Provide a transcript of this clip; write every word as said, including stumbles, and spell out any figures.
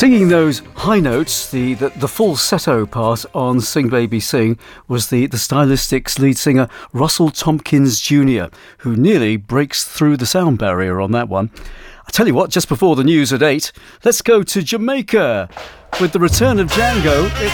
Singing those high notes, the, the, the falsetto part on Sing Baby Sing, was the, the Stylistics lead singer Russell Tompkins Junior, who nearly breaks through the sound barrier on that one. I tell you what, just before the news at eight, let's go to Jamaica with the return of Django. It's